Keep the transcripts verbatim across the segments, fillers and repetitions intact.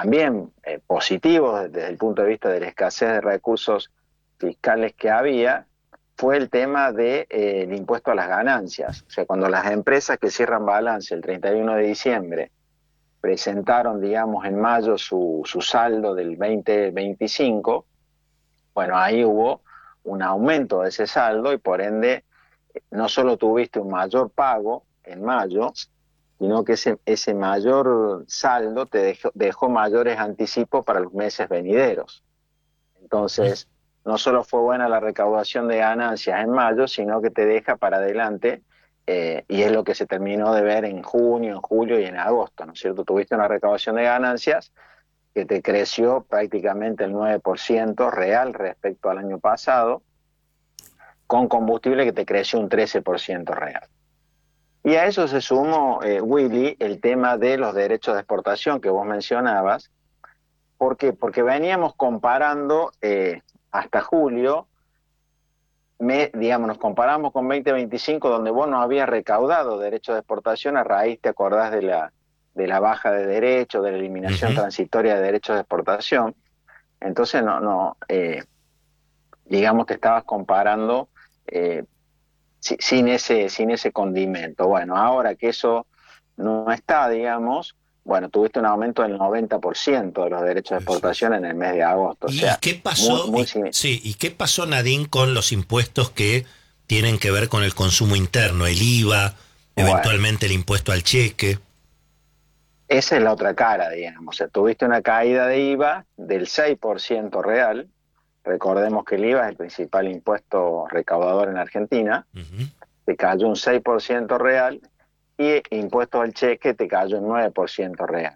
también eh, positivos desde el punto de vista de la escasez de recursos fiscales que había, fue el tema del de, eh, impuesto a las ganancias. O sea, cuando las empresas que cierran balance el treinta y uno de diciembre presentaron, digamos, en mayo su, su saldo del veinte veinticinco, bueno, ahí hubo un aumento de ese saldo y por ende no solo tuviste un mayor pago en mayo, sino que ese, ese mayor saldo te dejó, dejó mayores anticipos para los meses venideros. Entonces, no solo fue buena la recaudación de ganancias en mayo, sino que te deja para adelante, eh, y es lo que se terminó de ver en junio, en julio y en agosto, ¿no es cierto? Tuviste una recaudación de ganancias que te creció prácticamente el nueve por ciento real respecto al año pasado, con combustible que te creció un trece por ciento real. Y a eso se sumó, eh, Willy, el tema de los derechos de exportación que vos mencionabas. ¿Por qué? Porque veníamos comparando eh, hasta julio, me, digamos, nos comparamos con veinte veinticinco, donde vos no habías recaudado derechos de exportación a raíz, ¿te acordás de la, de la baja de derechos, de la eliminación Uh-huh. transitoria de derechos de exportación? Entonces, no, no eh, digamos, te estabas comparando eh, si, sin, ese, sin ese condimento. Bueno, ahora que eso no está, digamos, bueno, tuviste un aumento del noventa por ciento de los derechos de Eso es. exportación en el mes de agosto, o ¿Y, y sea, qué muy, pasó? muy Y, sí, ¿y qué pasó, Nadine, con los impuestos que tienen que ver con el consumo interno, el I V A, bueno. eventualmente el impuesto al cheque? Esa es la otra cara, digamos. O sea, tuviste una caída de I V A del seis por ciento real. Recordemos que el I V A es el principal impuesto recaudador en Argentina. Uh-huh. Te cayó un seis por ciento real y impuesto al cheque te cayó un nueve por ciento real.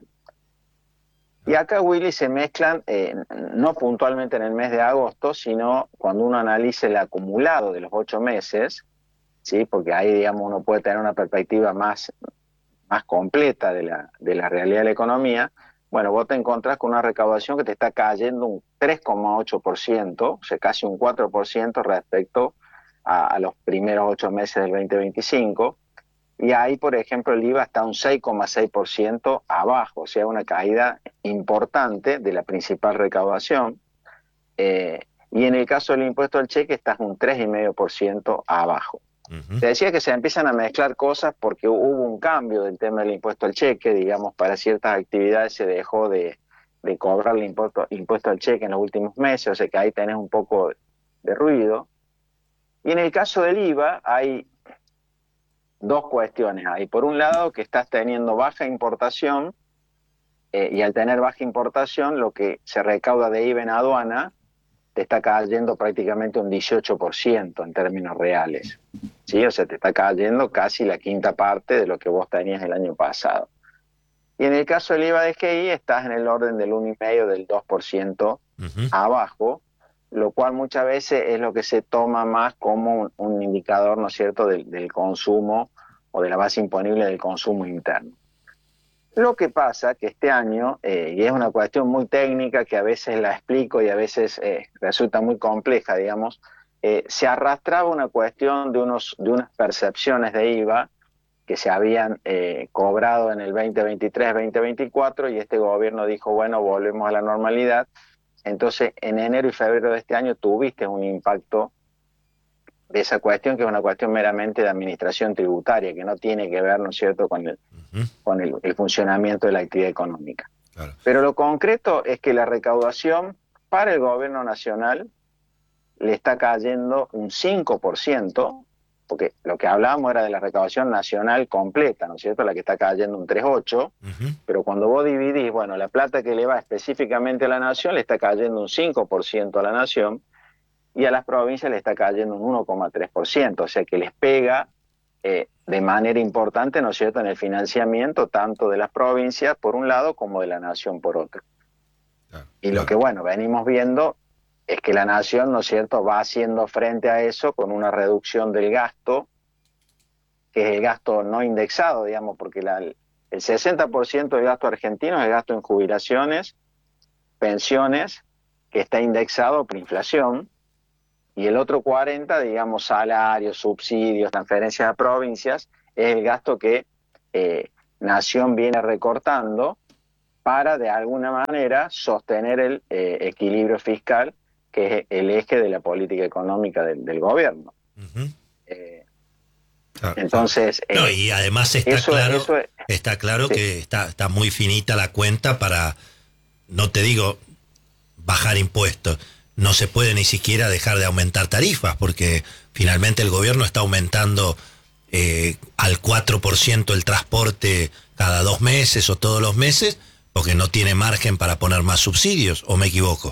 Y acá, Willy, se mezclan, eh, no puntualmente en el mes de agosto, sino cuando uno analiza el acumulado de los ocho meses, ¿sí? Porque ahí, digamos, uno puede tener una perspectiva más, más completa de la, de la realidad de la economía. Bueno, vos te encontrás con una recaudación que te está cayendo un tres coma ocho por ciento, o sea, casi un cuatro por ciento respecto a, a los primeros ocho meses del veinte veinticinco. Y ahí, por ejemplo, el I V A está un seis coma seis por ciento abajo, o sea, una caída importante de la principal recaudación. Eh, y en el caso del impuesto al cheque estás un tres coma cinco por ciento abajo. Uh-huh. Te decía que se empiezan a mezclar cosas porque hubo un cambio del tema del impuesto al cheque, digamos, para ciertas actividades se dejó de, de cobrar el impuesto, impuesto al cheque en los últimos meses, o sea que ahí tenés un poco de ruido. Y en el caso del I V A hay dos cuestiones ahí. Por un lado, que estás teniendo baja importación, eh, y al tener baja importación, lo que se recauda de I V A en aduana te está cayendo prácticamente un dieciocho por ciento en términos reales. ¿Sí? O sea, te está cayendo casi la quinta parte de lo que vos tenías el año pasado. Y en el caso del I V A de G I, estás en el orden del uno coma cinco, del dos por ciento Uh-huh. abajo, lo cual muchas veces es lo que se toma más como un, un indicador, ¿no es cierto?, del, del consumo o de la base imponible del consumo interno. Lo que pasa que este año, eh, y es una cuestión muy técnica que a veces la explico y a veces eh, resulta muy compleja, digamos, eh, se arrastraba una cuestión de, unos, de unas percepciones de I V A que se habían eh, cobrado en el veinte veintitrés veinte veinticuatro y este gobierno dijo, bueno, volvemos a la normalidad. Entonces, en enero y febrero de este año tuviste un impacto de esa cuestión, que es una cuestión meramente de administración tributaria, que no tiene que ver, ¿no es cierto?, con el, Uh-huh. con el, el funcionamiento de la actividad económica. Claro. Pero lo concreto es que la recaudación para el gobierno nacional le está cayendo un cinco por ciento, porque lo que hablábamos era de la recaudación nacional completa, ¿no es cierto?, la que está cayendo un tres coma ocho, Uh-huh. pero cuando vos dividís, bueno, la plata que le va específicamente a la nación le está cayendo un cinco por ciento a la nación, y a las provincias le está cayendo un uno coma tres por ciento, o sea que les pega eh, de manera importante, ¿no es cierto?, en el financiamiento tanto de las provincias por un lado como de la nación por otro. Claro, Y lo claro. que, bueno, venimos viendo es que la nación, ¿no es cierto?, va haciendo frente a eso con una reducción del gasto, que es el gasto no indexado, digamos, porque la, el sesenta por ciento del gasto argentino es el gasto en jubilaciones, pensiones, que está indexado por inflación, y el otro cuarenta, digamos, salarios, subsidios, transferencias a provincias, es el gasto que eh, Nación viene recortando para de alguna manera sostener el eh, equilibrio fiscal, que es el eje de la política económica del, del gobierno. Uh-huh. eh, ah, entonces ah. No, eh, y además está eso, claro, eso es, está claro sí. que está, está muy finita la cuenta para, no te digo bajar impuestos, no se puede ni siquiera dejar de aumentar tarifas, porque finalmente el gobierno está aumentando eh, al cuatro por ciento el transporte cada dos meses o todos los meses, porque no tiene margen para poner más subsidios, ¿o me equivoco?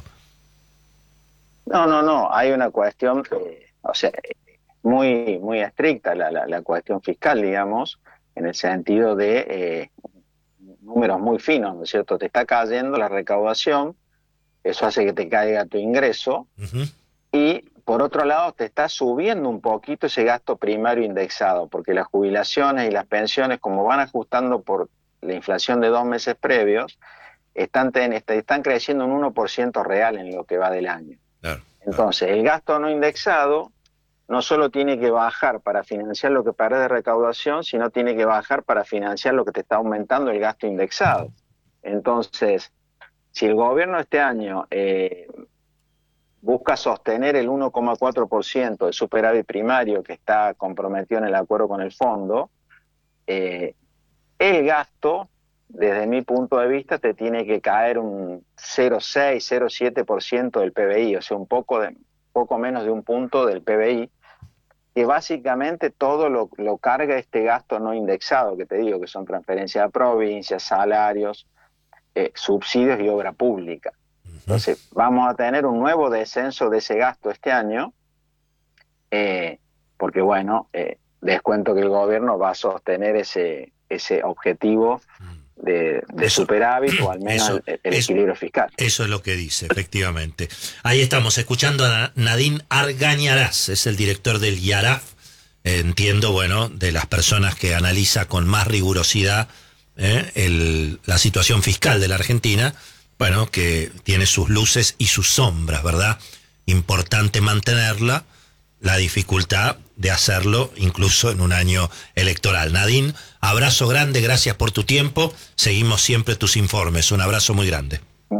No, no, no, hay una cuestión, eh, o sea, muy muy estricta la, la, la cuestión fiscal, digamos, en el sentido de eh, números muy finos, ¿no es cierto? Te está cayendo la recaudación, eso hace que te caiga tu ingreso, uh-huh. y por otro lado te está subiendo un poquito ese gasto primario indexado, porque las jubilaciones y las pensiones, como van ajustando por la inflación de dos meses previos, están, ten, están creciendo un uno por ciento real en lo que va del año. Claro, Entonces, claro. el gasto no indexado no solo tiene que bajar para financiar lo que perdés de recaudación, sino tiene que bajar para financiar lo que te está aumentando el gasto indexado. Entonces, si el gobierno este año eh, busca sostener el uno coma cuatro por ciento de superávit primario que está comprometido en el acuerdo con el fondo, eh, el gasto, desde mi punto de vista, te tiene que caer un cero coma seis, cero coma siete por ciento del P B I, o sea, un poco, de, poco menos de un punto del P B I, que básicamente todo lo, lo carga este gasto no indexado, que te digo, que son transferencias a provincias, salarios, eh, subsidios y obra pública. Entonces, vamos a tener un nuevo descenso de ese gasto este año, eh, porque, bueno, eh, descuento que el gobierno va a sostener ese, ese objetivo de, de eso, superávit, o al menos eso, el, el eso, equilibrio fiscal. Eso es lo que dice, efectivamente. Ahí estamos escuchando a Nadine Argañarás, es el director del IARAF, eh, entiendo, bueno, de las personas que analiza con más rigurosidad eh, el, la situación fiscal de la Argentina. Bueno, que tiene sus luces y sus sombras, ¿verdad? Importante mantenerla, la dificultad de hacerlo incluso en un año electoral. Nadine, abrazo grande, gracias por tu tiempo, seguimos siempre tus informes, un abrazo muy grande.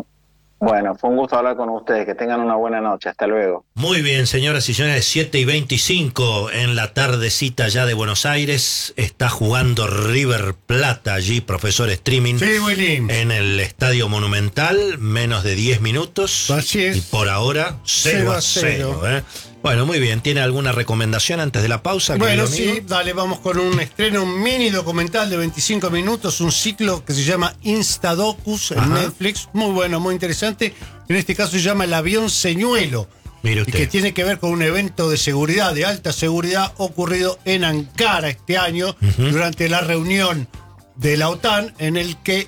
Bueno, fue un gusto hablar con ustedes, que tengan una buena noche, hasta luego. Muy bien, señoras y señores, siete y veinticinco en la tardecita ya de Buenos Aires, está jugando River Plata allí, profesor streaming, sí, en el Estadio Monumental, menos de diez minutos. Así es. Y por ahora, cero a cero. ¿eh? Bueno, muy bien, ¿tiene alguna recomendación antes de la pausa? Bueno, sí, dale, vamos con un estreno, un mini documental de veinticinco minutos, un ciclo que se llama Instadocus en Ajá. Netflix, muy bueno, muy interesante. En este caso se llama El avión señuelo, Mire usted. y que tiene que ver con un evento de seguridad, de alta seguridad, ocurrido en Ankara este año, uh-huh. durante la reunión de la OTAN, en el que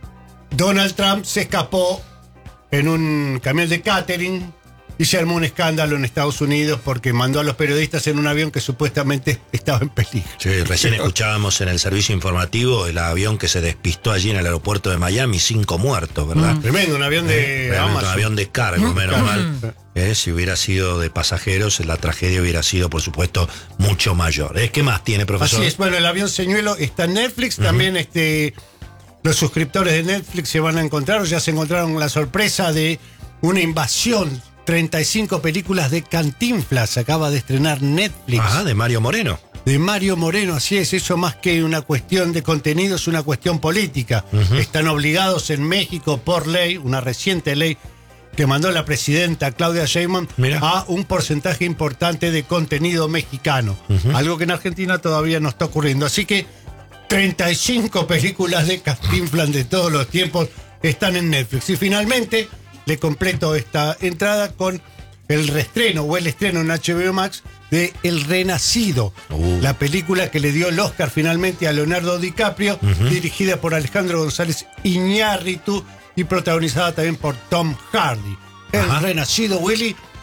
Donald Trump se escapó en un camión de catering. Y se armó un escándalo en Estados Unidos porque mandó a los periodistas en un avión que supuestamente estaba en peligro. Sí, recién escuchábamos en el servicio informativo el avión que se despistó allí en el aeropuerto de Miami, cinco muertos, ¿verdad? Mm. Tremendo, un avión de eh, Amazon. Un avión de cargo, menos mm. mal. Eh, si hubiera sido de pasajeros, la tragedia hubiera sido, por supuesto, mucho mayor. ¿Eh? ¿Qué más tiene, profesor? Así es, bueno, el avión señuelo está en Netflix, uh-huh. también este, los suscriptores de Netflix se van a encontrar, o ya se encontraron la sorpresa de una invasión. treinta y cinco películas de Cantinflas acaba de estrenar Netflix. Ah, de Mario Moreno. De Mario Moreno, así es. Eso más que una cuestión de contenido, es una cuestión política. Uh-huh. Están obligados en México por ley, una reciente ley que mandó la presidenta Claudia Sheinbaum, Mira. a un porcentaje importante de contenido mexicano. Uh-huh. Algo que en Argentina todavía no está ocurriendo. Así que treinta y cinco películas de Cantinflas de todos los tiempos están en Netflix. Y finalmente le completo esta entrada con el reestreno o el estreno en H B O Max de El Renacido, uh. la película que le dio el Oscar finalmente a Leonardo DiCaprio, uh-huh. dirigida por Alejandro González Iñárritu y protagonizada también por Tom Hardy. El Ajá. Renacido, Willy,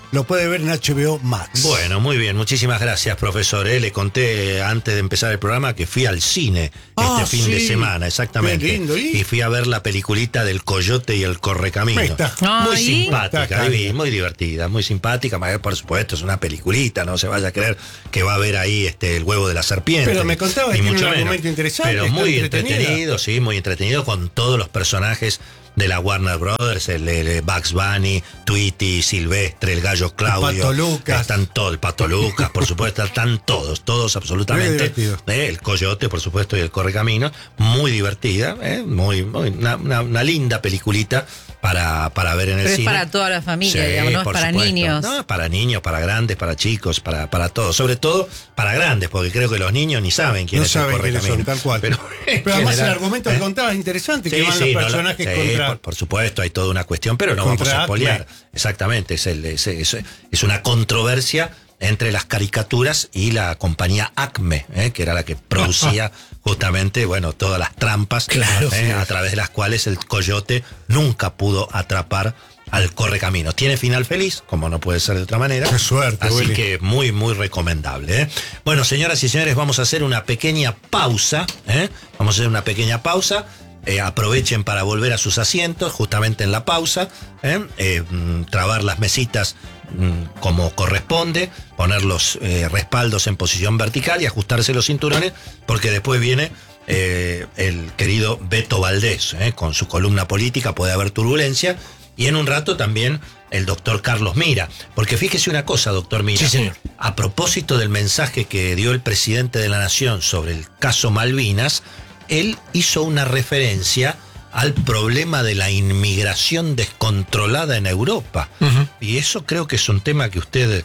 lo puede ver en H B O Max. Bueno, muy bien, muchísimas gracias, profesor. ¿eh? Le conté antes de empezar el programa que fui al cine Ah, este fin sí. de semana, exactamente. Qué lindo, ¿y? y fui a ver la peliculita del Coyote y el Correcamino. Está. Muy Ay. simpática, Está acá. divi- muy divertida, muy simpática. Por supuesto, es una peliculita, no se vaya a creer que va a haber ahí este el huevo de la serpiente. Pero me contaba que ni tiene mucho un menos. argumento interesante, Pero está muy entretenida. entretenido, sí, muy entretenido con todos los personajes de la Warner Brothers, el, el Bugs Bunny, Tweety, Silvestre, el Gallo Claudio. Pato Lucas. Están todos, el Pato Lucas, por supuesto, están todos, todos Muy absolutamente. divertido. Eh, el Coyote, por supuesto, y el Correcamino. Muy divertida, eh, muy, muy una, una- una linda peliculita para, para ver en el Pero es cine. para toda la familia, Sí, digamos, no es por para supuesto. niños. No, es para niños, para grandes, para chicos, para, para todos. Sobre todo para grandes, porque creo que los niños ni saben quién No es el saben quiénes Correcamino. son, tal cual. Pero, en Pero además el general, argumento ¿eh? que contabas es interesante, que Sí, van sí, los no lo- personajes sí, contra... por, por supuesto, hay toda una cuestión, pero no Contra vamos a Acme. espolear. Exactamente, es, el, es, es- es una controversia entre las caricaturas y la compañía Acme, ¿eh? que era la que producía justamente, bueno, todas las trampas Claro, ¿eh? sí. a través de las cuales el Coyote nunca pudo atrapar al Correcamino. Tiene final feliz, como no puede ser de otra manera. Qué suerte, Así Willy. que muy, muy recomendable. ¿eh? Bueno, señoras y señores, vamos a hacer una pequeña pausa. ¿eh? Vamos a hacer una pequeña pausa. Eh, aprovechen para volver a sus asientos, justamente en la pausa. ¿eh? Eh, mm, trabar las mesitas mm, como corresponde, poner los eh, respaldos en posición vertical y ajustarse los cinturones, porque después viene eh, el querido Beto Valdés, ¿eh? con su columna política. Puede haber turbulencia. Y en un rato también el doctor Carlos Mira. Porque fíjese una cosa, doctor Mira. Sí, señor. A propósito del mensaje que dio el presidente de la Nación sobre el caso Malvinas, él hizo una referencia al problema de la inmigración descontrolada en Europa. Ujú. Y eso creo que es un tema que usted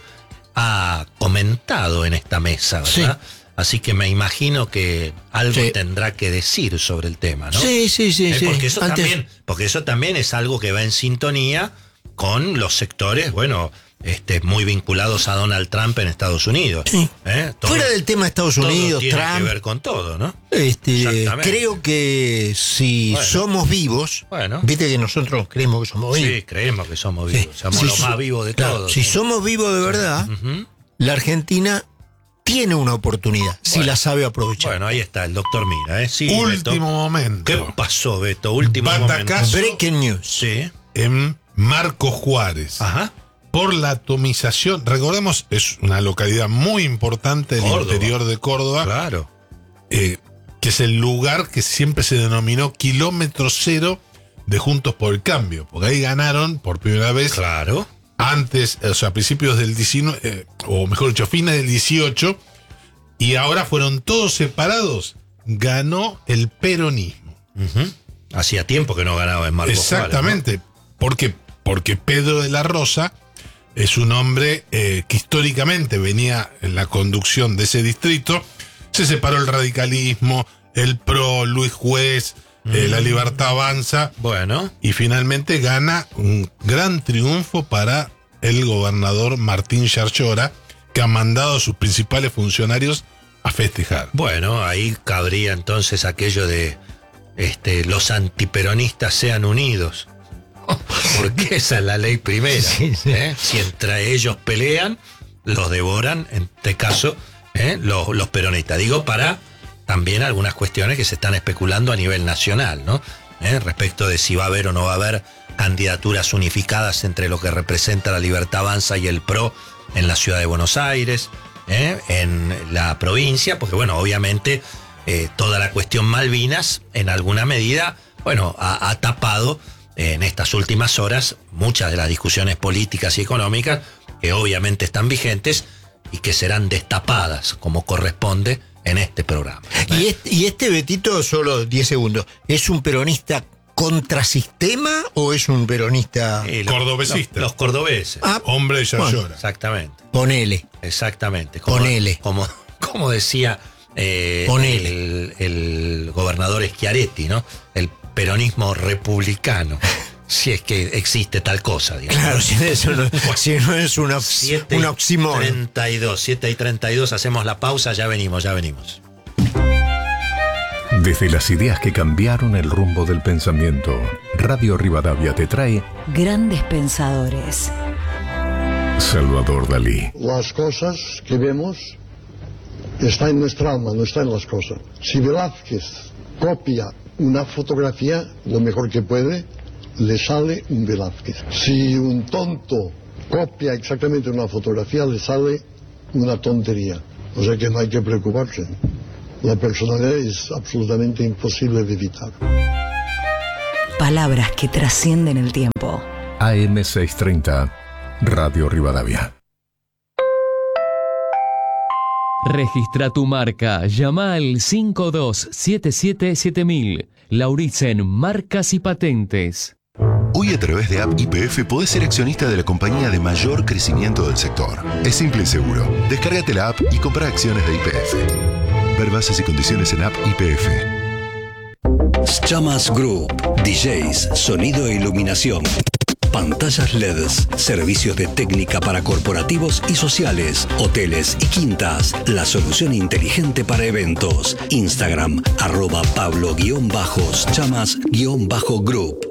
ha comentado en esta mesa, ¿verdad? Así que me imagino que algo Sí. tendrá que decir sobre el tema, ¿no? Sí, sí, sí, Eh, sí. Porque eso Antes- también, porque eso también es algo que va en sintonía con los sectores, bueno, este, muy vinculados a Donald Trump en Estados Unidos. Sí. ¿Eh? Todo- Fuera del tema de Estados todo Unidos, tiene Trump, que ver con todo, ¿no? este, Exactamente. creo que si Bueno. somos vivos, Bueno. viste que nosotros creemos que somos vivos. Sí, creemos que somos Sí. vivos, somos Si los so- más vivos de claro, todos. Si sí. somos vivos de verdad, Ujú. la Argentina tiene una oportunidad, si Bueno. la sabe aprovechar. Bueno, ahí está el doctor Mira, ¿eh? Sí, Último Beto. momento. ¿Qué pasó, Beto? Último momento. Batacazo Breaking news. Sí. en Marco Juárez. Ajá. Por la atomización. Recordemos, es una localidad muy importante del Córdoba. interior de Córdoba, Claro. eh, que es el lugar que siempre se denominó kilómetro cero de Juntos por el Cambio. Porque ahí ganaron por primera vez Claro. antes, o sea, a principios del diecinueve, eh, o mejor dicho, fines del dieciocho, y ahora fueron todos separados. Ganó el peronismo. Ujú. Hacía tiempo que no ganaba en Marcos Juárez, ¿no? Exactamente. ¿Por qué? Porque Pedro de la Rosa es un hombre eh, que históricamente venía en la conducción de ese distrito. Se separó el radicalismo, el PRO, Luis Juez, eh, la Libertad Avanza, Bueno. y finalmente gana un gran triunfo para el gobernador Martín Yarlora, que ha mandado a sus principales funcionarios a festejar. Bueno, ahí cabría entonces aquello de este, los antiperonistas sean unidos. Porque esa es la ley primera. Sí, sí. ¿eh? Si entre ellos pelean, los devoran, en este caso, ¿eh? los, los peronistas. Digo, para también algunas cuestiones que se están especulando a nivel nacional, ¿no? ¿Eh? Respecto de si va a haber o no va a haber candidaturas unificadas entre lo que representa la Libertad Avanza y el PRO en la ciudad de Buenos Aires, ¿eh? en la provincia, porque bueno, obviamente eh, toda la cuestión Malvinas en alguna medida, bueno, ha, ha tapado eh, en estas últimas horas muchas de las discusiones políticas y económicas que obviamente están vigentes y que serán destapadas como corresponde en este programa. Y este, y este Betito, solo diez segundos, ¿es un peronista contrasistema o es un peronista? Eh, los- Cordobesista. Los, los cordobeses. Ah, Hombre de bueno. Yarlora. Exactamente. Ponele. Exactamente. Como, Ponele. Como, como decía eh, Ponele. el, el gobernador Schiaretti, ¿no? El peronismo republicano. Si es que existe tal cosa, digamos. Claro, si eso no, si no es una, siete un y oxímoron. treinta y dos, siete y treinta y dos, hacemos la pausa, ya venimos, ya venimos. Desde las ideas que cambiaron el rumbo del pensamiento, Radio Rivadavia te trae Grandes pensadores. Salvador Dalí. Las cosas que vemos están en nuestra alma, no están en las cosas. Si Velázquez copia una fotografía, lo mejor que puede, le sale un Velázquez. Si un tonto copia exactamente una fotografía, le sale una tontería. O sea que no hay que preocuparse. La personalidad es absolutamente imposible de evitar. Palabras que trascienden el tiempo. A M seiscientos treinta, Radio Rivadavia. Registra tu marca. Llama al cinco dos siete siete siete mil. Lauritzen Marcas y Patentes. Hoy a través de App Y P F podés ser accionista de la compañía de mayor crecimiento del sector. Es simple y seguro. Descárgate la app y compra acciones de Y P F. Ver bases y condiciones en App Y P F. Chamas Group, D Js, sonido e iluminación, pantallas L E Ds, servicios de técnica para corporativos y sociales, hoteles y quintas, la solución inteligente para eventos. Instagram, arroba Pablo-Chamas-Group.